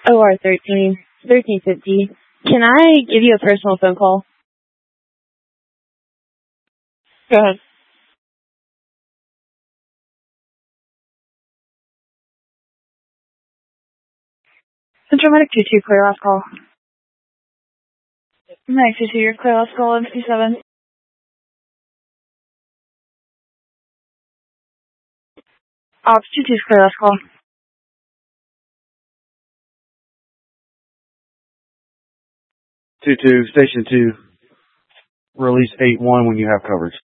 OR 1350. Can I give you a personal phone call? Go ahead. Central Medic 22, clear last call. Medic 22, your clear last call, M57. Ops 22, clear last call. 2-2, Station 2, release 8-1 when you have coverage.